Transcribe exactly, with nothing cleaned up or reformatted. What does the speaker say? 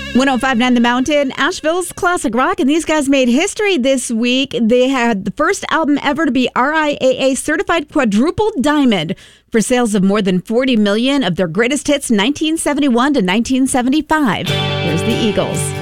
one oh five point nine The Mountain, Asheville's classic rock, and these guys made history this week. They had the first album ever to be R I A A certified quadruple diamond for sales of more than forty million of their greatest hits nineteen seventy-one to nineteen seventy-five. Here's the Eagles.